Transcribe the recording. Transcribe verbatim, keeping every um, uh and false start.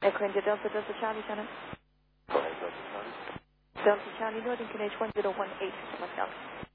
Aircraft Delta Delta Charlie, Lieutenant. Go ahead, Delta Charlie. Delta Charlie, Northern Canage one zero one eight, myself.